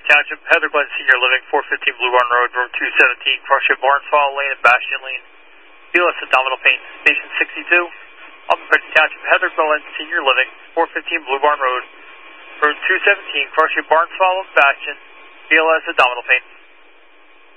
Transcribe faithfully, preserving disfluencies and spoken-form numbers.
Township, Heather Glen Senior Living, four fifteen Blue Barn Road, room two seventeen, Crush It, Barn Fall Lane, and Bastion Lane. B L S abdominal pain, station sixty-two. Upper Township, Heather Glen Senior Living, four fifteen Blue Barn Road, room two seventeen, Crush It, Barn Fall, and Bastion. B L S abdominal pain.